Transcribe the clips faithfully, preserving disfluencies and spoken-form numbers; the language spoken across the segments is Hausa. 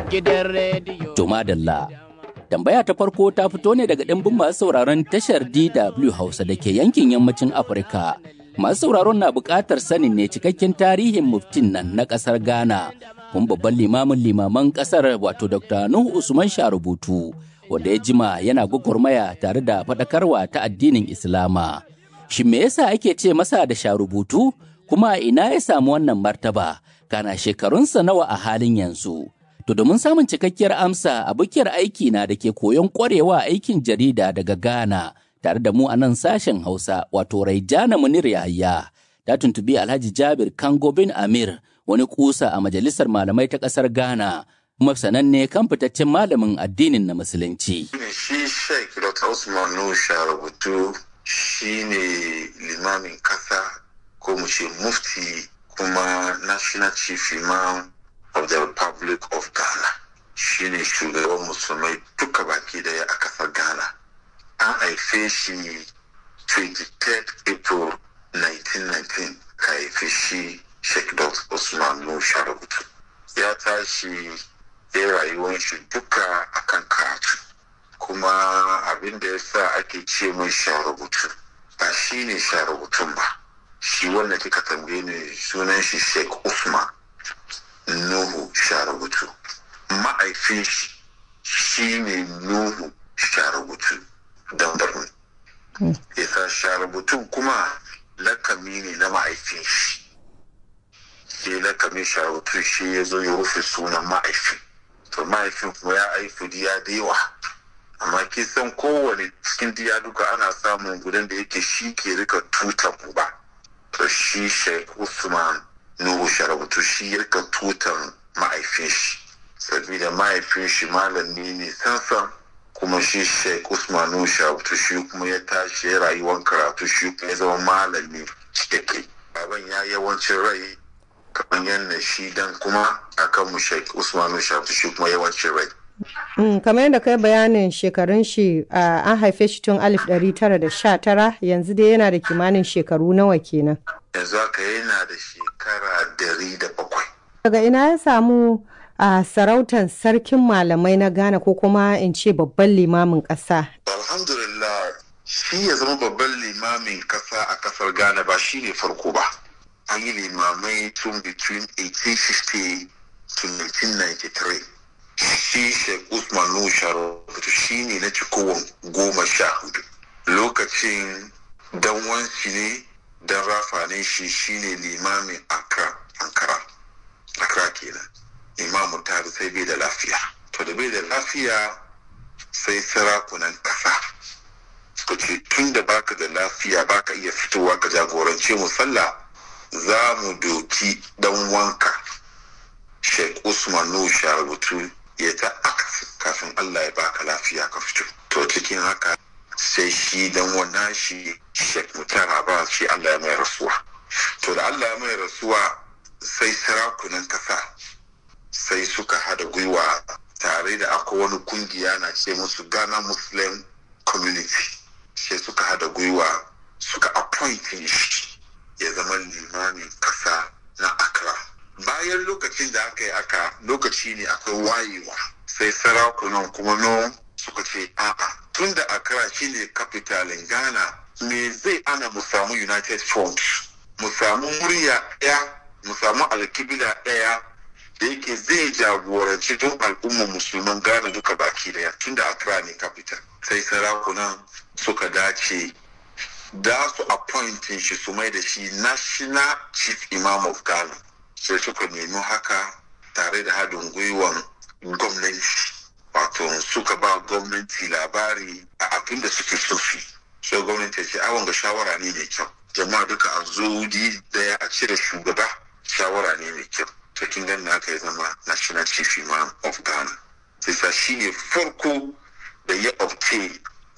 gidan rediyo. To madalla. Tambaya ta farko ta fito ne daga ɗimbin masu sauraron tashar D W Hausa da ke yankin yammacin Afirka. Masu sauraron na buƙatar sanin ne cikakken tarihin muftin nan na ƙasar Ghana, kuma babban limamin limaman ƙasar wato Doctor Nuhu Usman Sharubutu, wanda ya jima yana gwagwarmaya tare da faɗakarwa ta addinin Islama. Shin me yasa ake ce masa da Sharubutu? Kuma ina ya samu wannan martaba? Kana shekarunsa nawa a halin yanzu? To domin samun cikakkiyar amsa, abokiyar aiki na da ke koyon ƙwarewa aikin jarida daga Ghana tare da mu a nan sashen Hausa wato Raijana Munir Yahaya ta tuntubi Alhaji Jabir Kango bin Amir, wani kusa a majalisar malamai ta ƙasar Ghana, kuma sananne kan fitaccen malamin addinin na Musulunci. Shi Sheikh Doctor Usman Nuhu Sharubutu shi ne limamin ƙasa ko mu ce mufti kuma National Chief Imam of the Republic of Ghana. Shi ne shugaban musulmai duka baki daya a kasar Ghana. An haife shi twenty-third April nineteen nineteen ka haife shi Sheikh Doctor Usman Nuhu Sharubutu. Ya tashi ya rayuwar shi duka akan karatu. Kuma abin da ya sa ake ce mai Sharubutu ba shi ne Sharubutun ba. Shi wanda kika tambaye ne sunan shi Sheikh Usman Nuhu Sharubutu. Ma'aifin shi shi ne Nuhu Sharubutu Dambarni. Isa Sharubutun kuma lakami ne na ma'aifin shi. Shi lakamin Sharubutu shi ya zo ya rufe sunan ma'aifin. To ma'aifin kuma ya haifu diya da yawa. Amma kisan kowane cikin diya duka ana samun gudan da yake shi ke rika tutan uba. To shi Sheikh Usman Nuhu Sharubutu shi ya rika tutan ma'aifin shi. Sabida ma'aifin shi malami ne sansan, kuma shi Sheikh Usman Nuhu Sharubutu shi kuma ya tashi ya rayuwar karatu shi kuma ya zama malami cikakke. Baban ya yawancin rai kamar yadda shi dan kuma akan mu Sheikh Usman Nuhu Sharubutu shi kuma yawancin rai. Mm, kamar yadda kai bayanin shekarun shi uh, an haife shi tun alif ɗari tara da sha tara, yanzu dai yana da kimanin shekaru nawa kenan? Yanzu haka yana da shekara dari da bakwai. Daga ina ya samu a uh, sarautar sarkin malamai na Ghana ko kuma in ce babban limamin ƙasa? Alhamdulillah, shi ya zama babban limamin ƙasa a ƙasar Ghana ba shi ne farko ba. An yi limamai tun between eighteen fifty to nineteen ninety-three. Shi Sheikh Usman Nuhu Sharubutu shi ne na cikowar goma sha hudu. Lokacin dan wansi ne, dan rafa ne shi shi ne limamin Accra, Ankara. Accra kenan. Imamu Tari sai bai da lafiya. To da bai da lafiya sai sarakunan ƙasa suka ce tun da baka da lafiya baka iya fitowa ka jagorance mu sallah, za mu doki dan wanka Sheikh Usman Nuhu Sharubutu ya ta akasi kafin Allah ya baka lafiya ka fito. To cikin haka sai shi dan wannan shi Sheikh Mutara ba shi Allah ya mai rasuwa. To da Allah ya mai rasuwa sai sarakunan kasa sai suka hada gwiwa tare da akwai wani kungiya na ce musu Ghana Muslim Community. Sai suka hada gwiwa suka appointing shi ya zama limamin kasa na Accra. Bayan lokacin da aka yi aka lokaci ne akwai wayewa, sai sarakunan kuma no suka ce a'a tun da Accra shi ne capitalin Ghana, me zai ana mu samu United Front, mu samu murya ɗaya, mu samu alkibila ɗaya da yake zai jagoranci don al'ummar musulman Ghana duka baki daya, tun da Accra ne capital. Sai sarakunan suka dace da su appointing shi su mai da shi National Chief Imam of Ghana. Sai suka nemi haka tare da haɗin gwiwan gwamnati, wato suka ba gwamnati labari a abin da suke so su. Sai gwamnati ce awon ga shawara ne mai kyau, jama'a duka a zo daya a cire shugaba, shawara ne mai kyau. Cikin ganin haka ya zama National Chief Imam of Ghana. Sai shi ne farko da ya obtain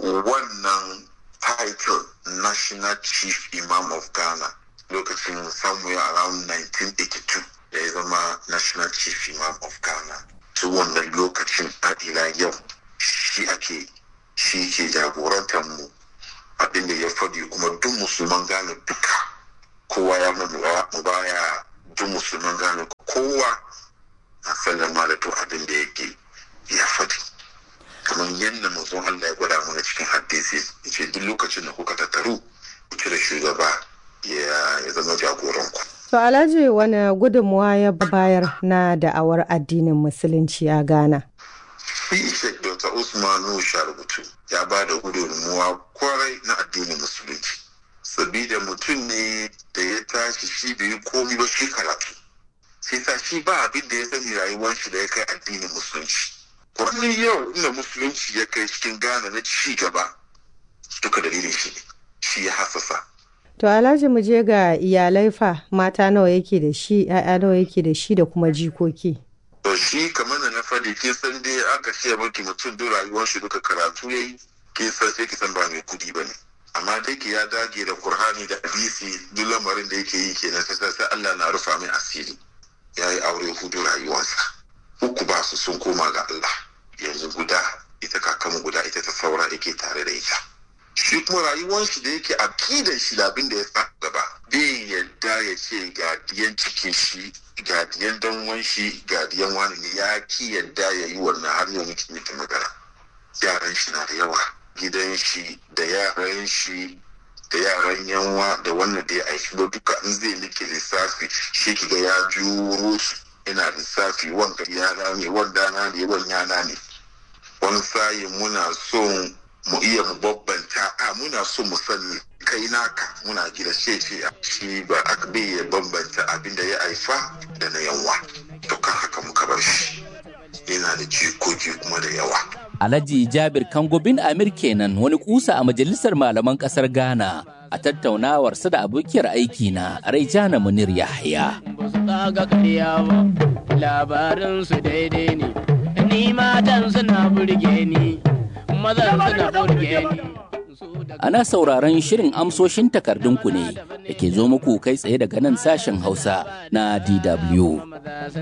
wannan title National Chief Imam of Ghana lokacin somewhere around nineteen eighty-two da ya zama National Chief Imam of Ghana. To wannan lokacin adila yau shi ake shi ke jagorantar mu abinda ya faɗi, kuma duk musulman Ghana duka kowa ya mu baya, duk musulman Ghana kowa a sallama da to abin da yake lokacin da kuka tattaru ku cire shugaba ya zama jagoranku. To Alhaji wani gudunmuwa ya bayar na da'awar addinin musulunci a Ghana? Shi Sheikh Doctor Usman Nuhu Sharubutu ya ba da gudunmuwa kwarai na addinin musulunci. Sabida mutum ne da ya tashi shi bai komi ba shi karatu. Sai sa shi ba abin da ya sani rayuwar shi da ya kai addinin musulunci. Kullum yau inda musulunci ya kai cikin Ghana na ci gaba duka dalilin shi ne. Shi ya hasasa. To Alhaji mu je ga iyalai fa, mata nawa yake da shi, ‘ya'ya nawa yake da shi da kuma jikoki. To shi kamar da na faɗi kin san dai aka ce maki mutum duk rayuwar shi duka karatu yayi, kin san sai ki san ba mai kudi bane. Amma dai ki ya dage da Qur'ani da hadisi duk lamarin da yake yi kenan sai sai Allah na rufa mai asiri. Yayi aure hudu rayuwarsa. Uku ba su sun koma ga Allah. Yanzu guda ita kakamu guda ita ta saura yake tare da ita. Shi kuma rayuwar shi da yake akidan shi da abin da ya sa gaba bai yadda ya ce ga diyan cikin shi ga diyan danwan shi ga diyan wani ne ya ki yadda ya yi wannan har yau muke miki magana. Yaran shi na da yawa, gidan shi da yaran shi da yaran yanwa da wannan da ya aiki ba duka in zai like lissafi shi kiga ya juro su ina lissafi wanga yana ne wanda na ne wani yana ne. Wani sayi muna son mu iya mu babbanta a muna so mu sani kai naka muna gida ce ce shi ba aka bai ya bambanta abin da ya haifa da na yawa to kan haka muka bar shi yana da jikoki kuma da yawa. Alhaji Jabir Kango bin Amir kenan wani kusa a majalisar malaman kasar Ghana a tattaunawar sa da abokiyar aiki na Raijana Munir Yahya. Labarin su daidai ne ni matan suna burge ni. Ana sauraron shirin amsoshin takardunku ne da ke zo muku kai tsaye daga nan sashen Hausa na D W.